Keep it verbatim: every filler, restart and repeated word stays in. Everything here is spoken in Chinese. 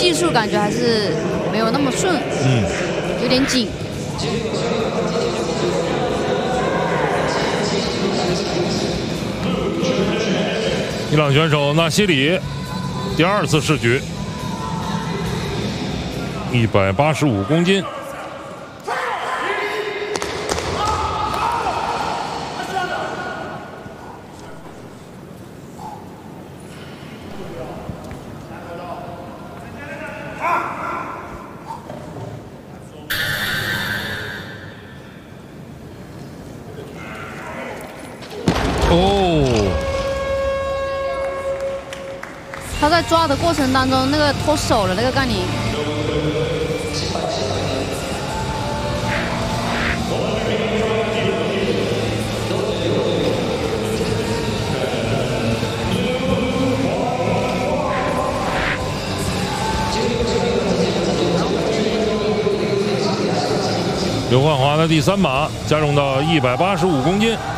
技术感觉还是没有那么顺， 嗯， 有点紧。 伊朗选手纳西里第二次试举，一百八十五公斤。哦， 他在抓的过程当中，那个脱手了那个杠铃。 刘焕华的第三码加重到一百八十五公斤。